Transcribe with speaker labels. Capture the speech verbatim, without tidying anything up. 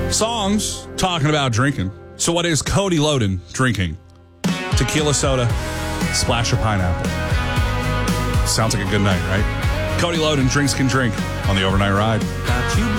Speaker 1: Songs talking about drinking. So what is Cody Loden drinking? Tequila soda, splash of pineapple. Sounds like a good night, right? Cody Loden, Drinks Can Drink on the Overnight Ride.
Speaker 2: Got you